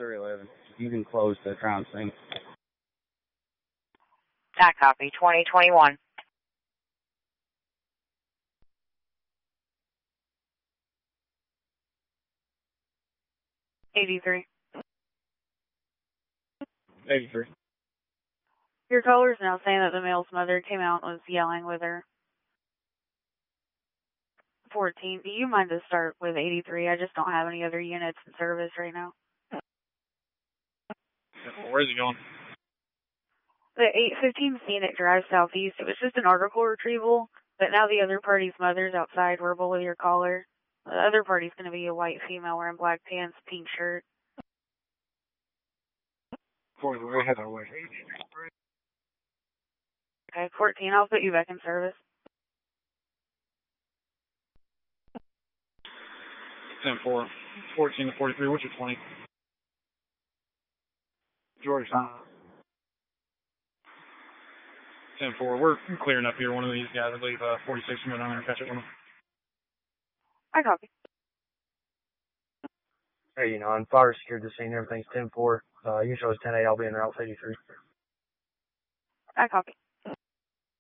311. You can close the crime scene. I copy. 2021. '83. 83. Your caller's now saying that the male's mother came out and was yelling with her. 14. Do you mind to start with 83? I just don't have any other units in service right now. Where's he going? The 815 Scenic Drive Southeast. It was just an article retrieval, but now the other party's mother's outside verbal with your caller. The other party's going to be a white female wearing black pants, pink shirt. 43, head that way. Okay, 14. I'll put you back in service. 10-4. 14 to 43. What's your 20? George. 10-4. We're clearing up here. One of these guys, I believe, 46 from down there and catch it with him. I copy. Hey, fire secured the scene. Everything's 10-4. You show us 10-8. I'll be in route 83. I copy.